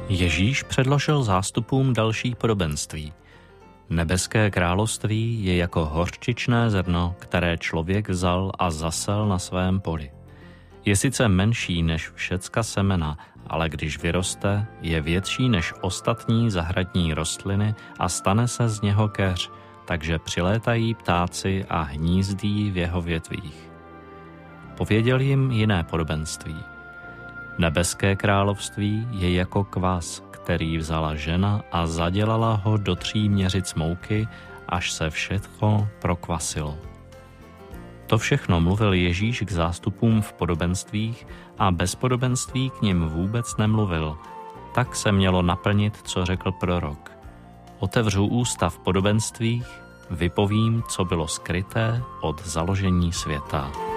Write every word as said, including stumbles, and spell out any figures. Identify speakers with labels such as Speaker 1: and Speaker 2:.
Speaker 1: Ježíš předložil zástupům další podobenství. Nebeské království je jako hořčičné zrno, které člověk vzal a zasel na svém poli. Je sice menší než všecka semena, ale když vyroste, je větší než ostatní zahradní rostliny a stane se z něho keř, takže přilétají ptáci a hnízdí v jeho větvích. Pověděl jim jiné podobenství. Nebeské království je jako kvas, který vzala žena a zadělala ho do tří měřic mouky, až se všechno prokvasilo. To všechno mluvil Ježíš k zástupům v podobenstvích a bez podobenství k nim vůbec nemluvil. Tak se mělo naplnit, co řekl prorok. Otevřu ústa v podobenstvích, vypovím, co bylo skryté od založení světa.